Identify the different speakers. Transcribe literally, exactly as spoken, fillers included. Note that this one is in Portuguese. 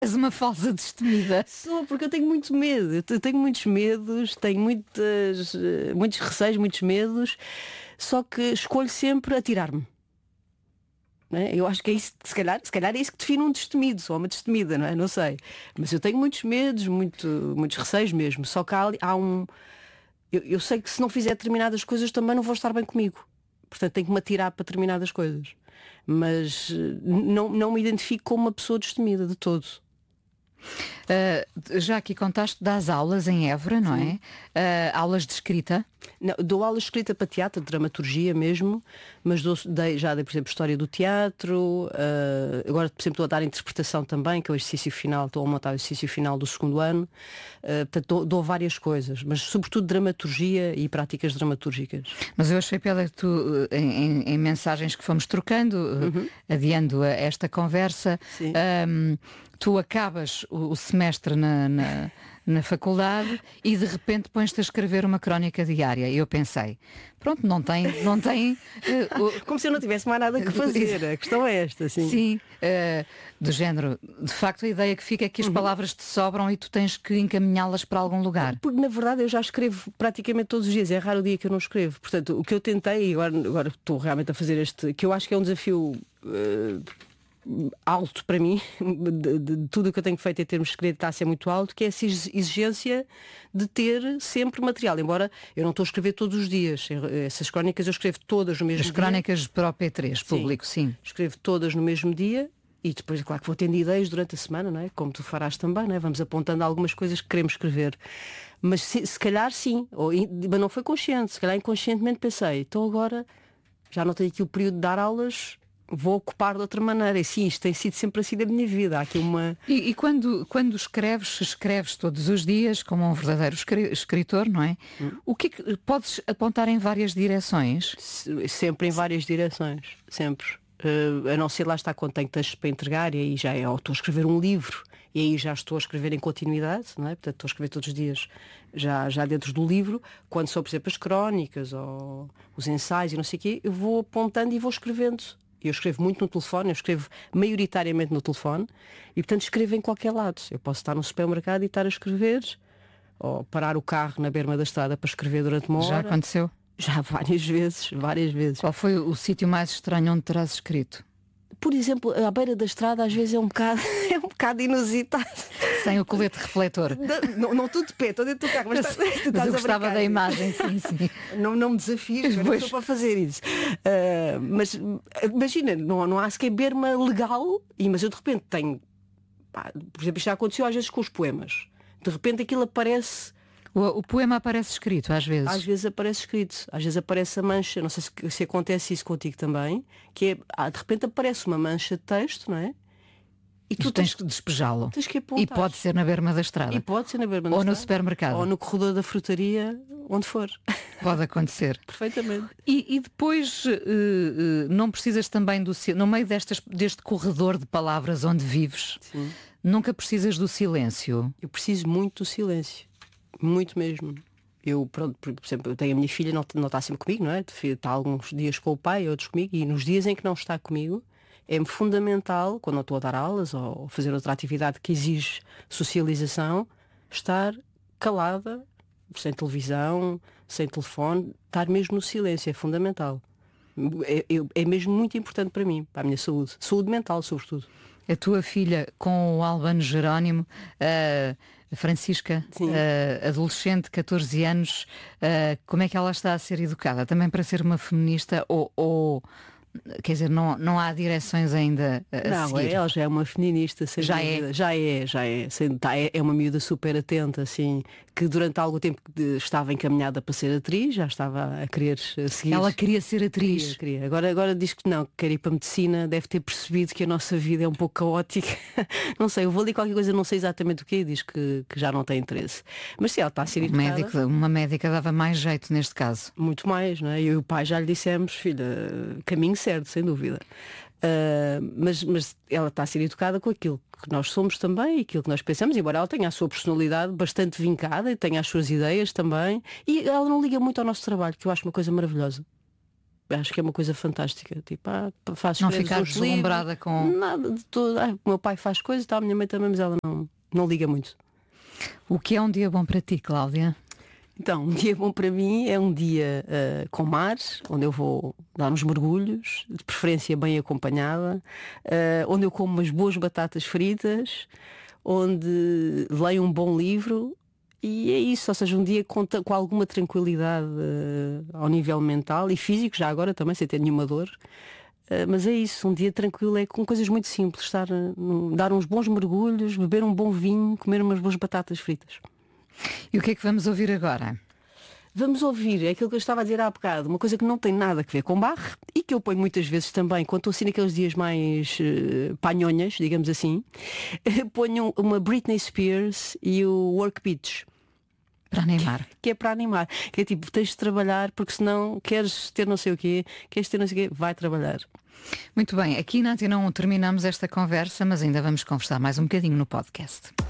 Speaker 1: És uma falsa destemida.
Speaker 2: Sou, porque eu tenho muito medo. Eu tenho muitos medos, tenho muitas, muitos receios, muitos medos, só que escolho sempre atirar-me. É? Eu acho que é isso, se calhar, se calhar é isso que define um destemido, ou uma destemida, não é? Não sei. Mas eu tenho muitos medos, muito, muitos receios mesmo. Só que há, há um. Eu, eu sei que se não fizer determinadas coisas também não vou estar bem comigo. Portanto tenho que me atirar para determinadas coisas. Mas não, não me identifico como uma pessoa destemida de todo.
Speaker 1: Uh, já aqui contaste, das aulas em Évora, não
Speaker 2: Sim.
Speaker 1: é? Uh, aulas de escrita?
Speaker 2: Não, dou aulas de escrita para teatro, de dramaturgia mesmo, mas dou, dei, já dei, por exemplo, história do teatro, uh, agora, por exemplo, estou a dar interpretação também, que é o exercício final, estou a montar o exercício final do segundo ano, uh, portanto dou, dou várias coisas, mas sobretudo dramaturgia e práticas dramatúrgicas.
Speaker 1: Mas eu achei piada que tu, em, em, em mensagens que fomos trocando, uhum. adiando a esta conversa, um, tu acabas o, o semestre na, na, na faculdade e de repente pões-te a escrever uma crónica diária. E eu pensei, pronto, não tem... Não tem uh, uh,
Speaker 2: Como se eu não tivesse mais nada que fazer, a questão é esta, sim.
Speaker 1: Sim, uh, do género, de facto a ideia que fica é que as uhum. palavras te sobram e tu tens que encaminhá-las para algum lugar.
Speaker 2: Porque na verdade eu já escrevo praticamente todos os dias, é raro o dia que eu não escrevo. Portanto, o que eu tentei, e agora, agora estou realmente a fazer este, que eu acho que é um desafio... Uh, alto para mim, de, de, de tudo o que eu tenho feito em termos de escrita está a ser muito alto, que é essa exigência de ter sempre material, embora eu não estou a escrever todos os dias. Essas crónicas eu escrevo todas no mesmo
Speaker 1: As
Speaker 2: dia.
Speaker 1: As crónicas para o P três, público, sim. sim.
Speaker 2: Escrevo todas no mesmo dia e depois, claro que vou tendo ideias durante a semana, não é? Como tu farás também, não é? Vamos apontando algumas coisas que queremos escrever. Mas se, se calhar sim, ou, mas não foi consciente, se calhar inconscientemente pensei, então agora já não tenho aqui o período de dar aulas, vou ocupar de outra maneira. E sim, isto tem sido sempre assim da minha vida. Há aqui uma...
Speaker 1: E, e quando, quando escreves, escreves todos os dias como um verdadeiro escritor, não é? Hum. O que é que podes apontar em várias direções?
Speaker 2: Sempre em várias direções. Sempre. Uh, a não ser lá está quando tenho textos para entregar e aí já é, ou estou a escrever um livro e aí já estou a escrever em continuidade, não é? Portanto estou a escrever todos os dias já, já dentro do livro. Quando são, por exemplo, as crónicas ou os ensaios e não sei o quê, eu vou apontando e vou escrevendo. Eu escrevo muito no telefone, eu escrevo maioritariamente no telefone e, portanto, escrevo em qualquer lado. Eu posso estar no supermercado e estar a escrever, ou parar o carro na berma da estrada para escrever durante uma hora.
Speaker 1: Já aconteceu?
Speaker 2: Já várias vezes, várias vezes.
Speaker 1: Qual foi o sítio mais estranho onde terás escrito?
Speaker 2: Por exemplo, à beira da estrada às vezes é um bocado, é um bocado inusitado.
Speaker 1: Sem o colete refletor.
Speaker 2: Não, não tudo de pé, estou dentro do carro, mas,
Speaker 1: mas,
Speaker 2: tu estás
Speaker 1: mas eu
Speaker 2: a
Speaker 1: gostava da imagem, sim, sim.
Speaker 2: Não, não me desafies, eu não estou para fazer isso. Uh, mas imagina, não, não há sequer berma legal, mas eu de repente tenho, pá, por exemplo, isto já aconteceu às vezes com os poemas. De repente aquilo aparece...
Speaker 1: O, o poema aparece escrito, às vezes?
Speaker 2: Às vezes aparece escrito, às vezes aparece a mancha, não sei se, se acontece isso contigo também, que é, ah, de repente aparece uma mancha de texto, não é?
Speaker 1: E tu, tu tens, tens que despejá-lo.
Speaker 2: Tens que apontar.
Speaker 1: E pode ser na berma da estrada.
Speaker 2: E pode ser na berma da
Speaker 1: Ou
Speaker 2: estrada.
Speaker 1: no supermercado.
Speaker 2: Ou no corredor da frutaria, onde for.
Speaker 1: Pode acontecer.
Speaker 2: Perfeitamente.
Speaker 1: E, e depois, uh, uh, não precisas também do no meio destas, deste corredor de palavras onde vives, sim, nunca precisas do silêncio?
Speaker 2: Eu preciso muito do silêncio. Muito mesmo. Eu, pronto, por exemplo, eu tenho a minha filha, não, não está sempre comigo, não é? Está alguns dias com o pai, outros comigo, e nos dias em que não está comigo, é-me fundamental, quando não estou a dar aulas ou fazer outra atividade que exige socialização, estar calada, sem televisão, sem telefone, estar mesmo no silêncio, é fundamental. É, é, é mesmo muito importante para mim, para a minha saúde. Saúde mental, sobretudo.
Speaker 1: A tua filha com o Albano Jerónimo, uh, a Francisca, uh, adolescente, catorze anos, uh, como é que ela está a ser educada? Também para ser uma feminista ou... ou... Quer dizer, não, não há direções ainda a
Speaker 2: não,
Speaker 1: seguir?
Speaker 2: Ela já é uma feminista, sem
Speaker 1: já
Speaker 2: dúvida.
Speaker 1: é?
Speaker 2: Já é, já é. É uma miúda super atenta, assim, que durante algum tempo estava encaminhada para ser atriz, já estava a querer seguir.
Speaker 1: Ela queria ser atriz?
Speaker 2: Queria, queria. Agora, agora diz que não, que quer ir para a medicina, deve ter percebido que a nossa vida é um pouco caótica. Não sei, eu vou ler qualquer coisa, não sei exatamente o que, diz que, que já não tem interesse. Mas sim, ela está a ser educada.
Speaker 1: Médico, uma médica dava mais jeito neste caso.
Speaker 2: Muito mais, não é? Eu e o pai já lhe dissemos, filha, caminho certo, sem dúvida. Uh, mas, mas ela está a ser educada com aquilo que nós somos também e aquilo que nós pensamos, embora ela tenha a sua personalidade bastante vincada e tenha as suas ideias também, e ela não liga muito ao nosso trabalho, que eu acho uma coisa maravilhosa. Acho que é uma coisa fantástica. Tipo, ah, faz
Speaker 1: não ficar deslumbrada com
Speaker 2: nada de todo. Ah, o meu pai faz coisas, tá, a minha mãe também, mas ela não, não liga muito.
Speaker 1: O que é um dia bom para ti, Cláudia?
Speaker 2: Então, um dia bom para mim é um dia uh, com mar, onde eu vou dar uns mergulhos, de preferência bem acompanhada, uh, onde eu como umas boas batatas fritas, onde leio um bom livro, e é isso, ou seja, um dia com, com alguma tranquilidade uh, ao nível mental e físico, já agora também, sem ter nenhuma dor. Uh, mas é isso, um dia tranquilo é com coisas muito simples, estar, uh, dar uns bons mergulhos, beber um bom vinho, comer umas boas batatas fritas.
Speaker 1: E o que é que vamos ouvir agora?
Speaker 2: Vamos ouvir, é aquilo que eu estava a dizer há bocado, uma coisa que não tem nada a ver com Bach e que eu ponho muitas vezes também, quando estou assim naqueles dias mais uh, panhonhas, digamos assim, ponho uma Britney Spears e o Work Beach.
Speaker 1: Para animar.
Speaker 2: Que é para animar. Que é tipo, tens de trabalhar porque senão queres ter não sei o quê, queres ter não sei o quê, vai trabalhar.
Speaker 1: Muito bem, aqui na Antena um terminamos esta conversa, mas ainda vamos conversar mais um bocadinho no podcast.